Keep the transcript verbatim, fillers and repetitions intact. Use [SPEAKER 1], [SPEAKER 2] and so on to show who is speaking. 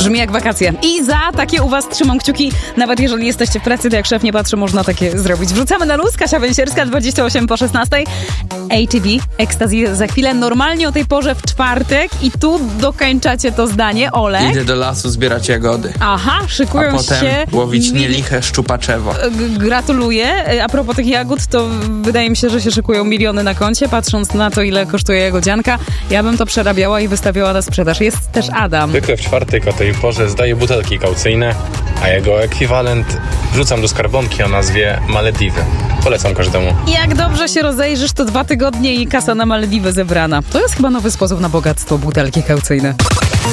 [SPEAKER 1] Brzmi jak wakacje. I za takie u was trzymam kciuki. Nawet jeżeli jesteście w pracy, to jak szef nie patrzy, można takie zrobić. Wrzucamy na luz. Kasia Węsierska, dwadzieścia osiem po szesnastej. A T V, Ecstasy za chwilę. Normalnie o tej porze w czwartek i tu dokończacie to zdanie. Ole.
[SPEAKER 2] Idę do lasu zbierać jagody.
[SPEAKER 1] Aha, szykują
[SPEAKER 2] A potem
[SPEAKER 1] się...
[SPEAKER 2] łowić nieliche szczupaczewo.
[SPEAKER 1] G- Gratuluję. A propos tych jagód, to wydaje mi się, że się szykują miliony na koncie, patrząc na to, ile kosztuje jagodzianka. Ja bym to przerabiała i wystawiała na sprzedaż. Jest też Adam.
[SPEAKER 3] Zwykle w czwartek o tej porze zdaję butelki kaucyjne, a jego ekwiwalent wrzucam do skarbonki o nazwie Malediwy. Polecam każdemu.
[SPEAKER 1] Jak dobrze się rozejrzysz, to dwa tygodnie i kasa na Malediwy zebrana. To jest chyba nowy sposób na bogactwo, butelki kaucyjne.